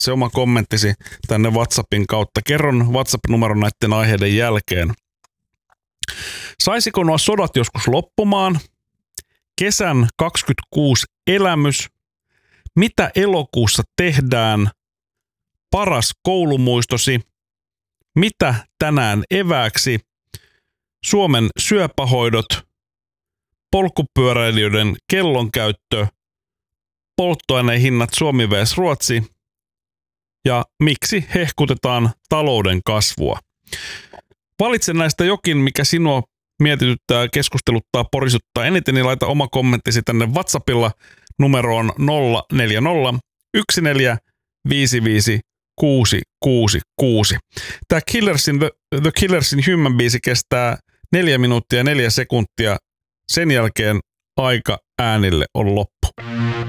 se oma kommenttisi tänne WhatsAppin kautta. Kerron WhatsApp-numeron näiden aiheiden jälkeen. Saisiko nuo sodat joskus loppumaan? Kesän 26 elämys. Mitä elokuussa tehdään? Paras koulumuistosi. Mitä tänään evääksi? Suomen syöpähoidot. Polkupyöräilijöiden kellonkäyttö. Polttoaineen hinnat Suomi vs Ruotsi. Ja miksi hehkutetaan talouden kasvua? Valitse näistä jokin, mikä sinua mietityttää, keskusteluttaa, porisuttaa eniten, niin laita oma kommenttisi tänne WhatsAppilla numeroon 040 14 666. Tämä The Killersin Human biisi kestää 4 minuuttia 4 sekuntia. Sen jälkeen aika äänille on loppu.